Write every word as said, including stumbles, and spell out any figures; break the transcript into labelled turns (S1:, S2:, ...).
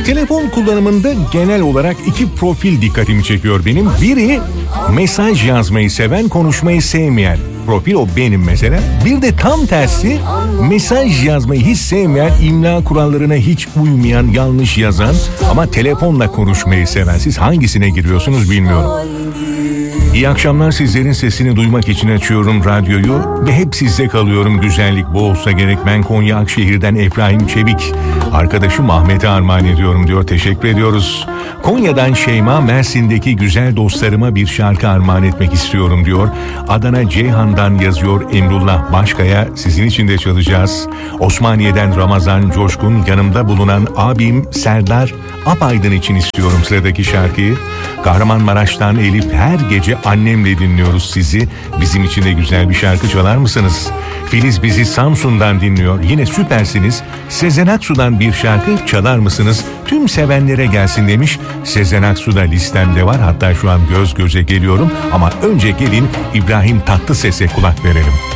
S1: Telefon kullanımında genel olarak iki profil dikkatimi çekiyor benim. Biri mesaj yazmayı seven, konuşmayı sevmeyen profil, o benim mesela. Bir de tam tersi mesaj yazmayı hiç sevmeyen, imla kurallarına hiç uymayan, yanlış yazan ama telefonla konuşmayı seven. Siz hangisine giriyorsunuz bilmiyorum. İyi akşamlar, sizlerin sesini duymak için açıyorum radyoyu ve hep sizde kalıyorum. Güzellik bu olsa gerek. Ben Konya Akşehir'den Efraim Çevik. Arkadaşım Ahmet'e armağan ediyorum diyor. Teşekkür ediyoruz. Konya'dan Şeyma, Mersin'deki güzel dostlarıma bir şarkı armağan etmek istiyorum diyor. Adana Ceyhan'dan yazıyor Emrullah Başkaya, sizin için de çalacağız. Osmaniye'den Ramazan Coşkun, yanımda bulunan abim Serdar Apaydın için istiyorum sıradaki şarkıyı. Kahramanmaraş'tan Elif, her gece annemle dinliyoruz sizi. Bizim için de güzel bir şarkı çalar mısınız? Filiz bizi Samsun'dan dinliyor. Yine süpersiniz. Sezen Aksu'dan bir şarkı çalar mısınız? Tüm sevenlere gelsin demiş. Sezen Aksu da listemde var. Hatta şu an göz göze geliyorum. Ama önce gelin İbrahim Tatlıses'e kulak verelim.